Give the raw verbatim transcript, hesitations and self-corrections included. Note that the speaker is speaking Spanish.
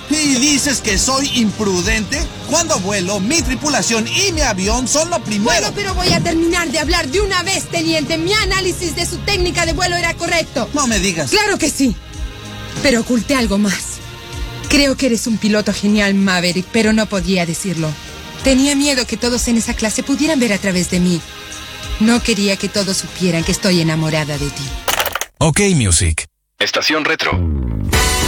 ¿Y dices que soy imprudente? Cuando vuelo, mi tripulación y mi avión son lo primero. Bueno, pero voy a terminar de hablar de una vez, teniente. Mi análisis de su técnica de vuelo era correcto. No me digas. Claro que sí. Pero oculté algo más. Creo que eres un piloto genial, Maverick, pero no podía decirlo. Tenía miedo que todos en esa clase pudieran ver a través de mí. No quería que todos supieran que estoy enamorada de ti. Ok, Music. Estación Retro.